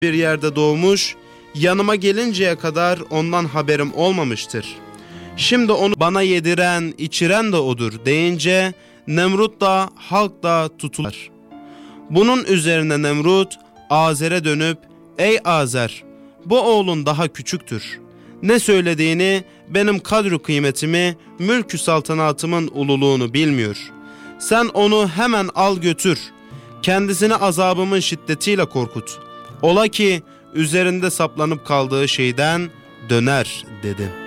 bir yerde doğmuş, yanıma gelinceye kadar ondan haberim olmamıştır. Şimdi onu bana yediren, içiren de odur deyince Nemrut da halk da tutulur. Bunun üzerine Nemrut Azer'e dönüp, ey Azer, bu oğlun daha küçüktür. Ne söylediğini, benim kadru kıymetimi, mülkü saltanatımın ululuğunu bilmiyor. Sen onu hemen al götür. Kendisini azabımın şiddetiyle korkut. Ola ki üzerinde saplanıp kaldığı şeyden döner dedi.